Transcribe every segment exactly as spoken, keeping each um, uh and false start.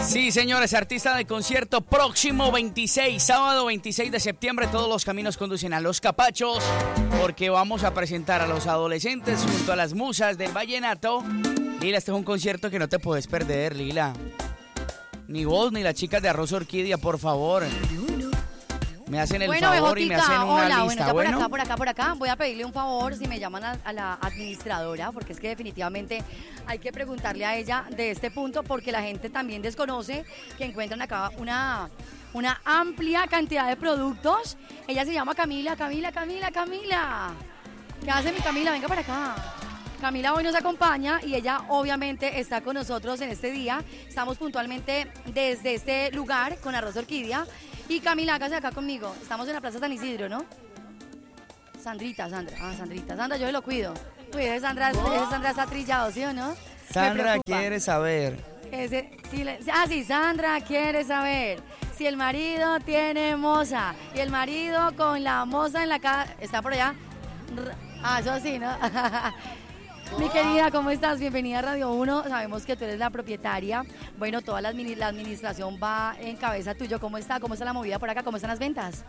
Sí, señores, artista de concierto próximo veintiséis, sábado veintiséis de septiembre, todos los caminos conducen a Los Capachos, porque vamos a presentar a los adolescentes junto a las musas del vallenato. Lila, este es un concierto que no te puedes perder, Lila. Ni vos ni las chicas de Arroz Orquídea, por favor. Me hacen el bueno, favor Bejotica, y me hacen una hola, lista, bueno, ya ¿bueno? por acá, por acá, por acá, voy a pedirle un favor si me llaman a, a la administradora, porque es que definitivamente hay que preguntarle a ella de este punto, porque la gente también desconoce que encuentran acá una, una amplia cantidad de productos. Ella se llama Camila, Camila, Camila, Camila. ¿Qué hace mi Camila? Venga para acá. Camila hoy nos acompaña y ella obviamente está con nosotros en este día. Estamos puntualmente desde este lugar con Arroz Orquídea. Y Camila, hágase acá conmigo. Estamos en la Plaza San Isidro, ¿no? Sandrita, Sandra. Ah, Sandrita. Sandra, yo lo cuido. Uy, ese Sandra, ese Sandra está trillado, ¿sí o no? Sandra quiere saber. Ese, sí, le, ah, sí, Sandra quiere saber si el marido tiene moza y el marido con la moza en la casa. ¿Está por allá? Ah, eso sí, ¿no? Mi querida, ¿cómo estás? Bienvenida a Radio uno. Sabemos que tú eres la propietaria. Bueno, toda la, admin la administración va en cabeza tuyo. ¿Cómo está? ¿Cómo está la movida por acá? ¿Cómo están las ventas?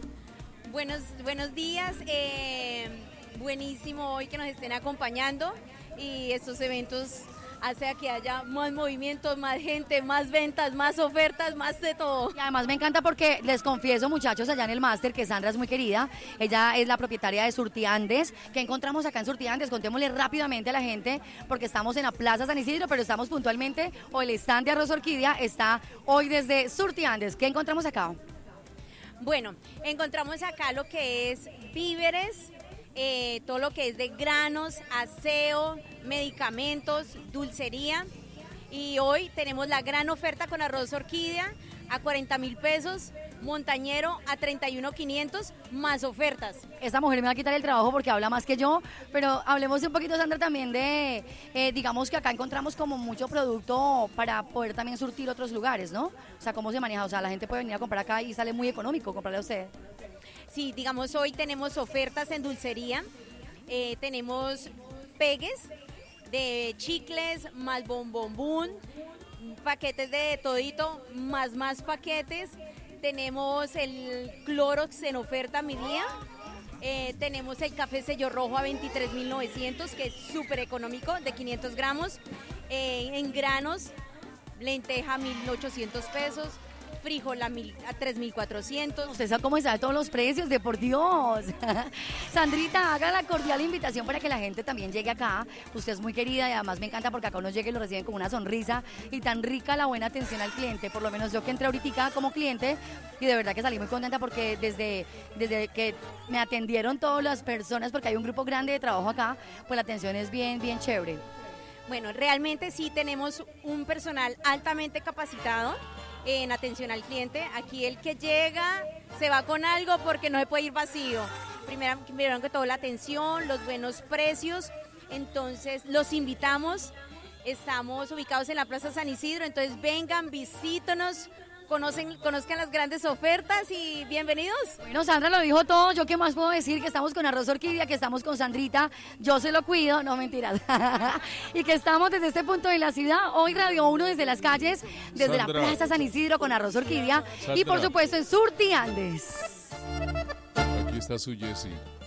Buenos, buenos días. Eh, buenísimo hoy que nos estén acompañando y estos eventos hace que haya más movimientos, más gente, más ventas, más ofertas, más de todo. Y además me encanta porque les confieso, muchachos, allá en el máster, que Sandra es muy querida. Ella es la propietaria de Surtiandes. ¿Qué encontramos acá en Surtiandes? Contémosle rápidamente a la gente, porque estamos en la Plaza San Isidro, pero estamos puntualmente, o el stand de Arroz Orquídea está hoy desde Surtiandes. ¿Qué encontramos acá? Bueno, encontramos acá lo que es víveres, Eh, todo lo que es de granos, aseo, medicamentos, dulcería. Y hoy tenemos la gran oferta con Arroz Orquídea a cuarenta mil pesos, Montañero a treinta y uno quinientos, más ofertas. Esta mujer me va a quitar el trabajo porque habla más que yo, pero hablemos un poquito, Sandra, también de, eh, digamos que acá encontramos como mucho producto para poder también surtir otros lugares, ¿no? O sea, ¿cómo se maneja? O sea, la gente puede venir a comprar acá y sale muy económico comprarle a usted. Sí, digamos, hoy tenemos ofertas en dulcería, eh, tenemos pegues de chicles, más bombombún, paquetes de todito, más más paquetes, tenemos el Clorox en oferta mi día, eh, tenemos el café sello rojo a veintitrés mil novecientos, que es súper económico, de quinientos gramos, eh, en granos, lenteja mil ochocientos pesos, frijol a, mil, a tres mil cuatrocientos. Usted sabe cómo están todos los precios, de por Dios. Sandrita, haga la cordial invitación para que la gente también llegue acá. Usted es muy querida y además me encanta porque acá uno llega y lo reciben con una sonrisa y tan rica la buena atención al cliente. Por lo menos yo que entré ahorita como cliente y de verdad que salí muy contenta porque desde, desde que me atendieron todas las personas, porque hay un grupo grande de trabajo acá, pues la atención es bien, bien chévere. Bueno, realmente sí tenemos un personal altamente capacitado en atención al cliente. Aquí el que llega se va con algo porque no se puede ir vacío. Primero, primero que todo la atención, los buenos precios, entonces los invitamos. Estamos ubicados en la Plaza San Isidro, entonces vengan, visítenos, conocen, conozcan las grandes ofertas y bienvenidos. Bueno, Sandra lo dijo todo. ¿Yo qué más puedo decir? Que estamos con Arroz Orquídea, que estamos con Sandrita, yo se lo cuido, no mentiras. Y que estamos desde este punto de la ciudad, hoy Radio uno desde las calles, desde Sandra, la Plaza San Isidro con Arroz Orquídea. Sandra. Y por supuesto en Surtiandes. Aquí está su Jessie.